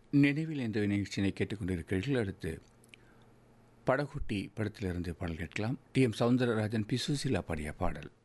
நினைவில் என்ற நிகழ்ச்சியினை கேட்டுக்கொண்டிருக்கிறீர்கள். அடுத்து படகுட்டி படத்திலிருந்து பாடல் கேட்கலாம். டி.எம். சௌந்தரராஜன், பி. சுசீலா பாடிய பாடல்.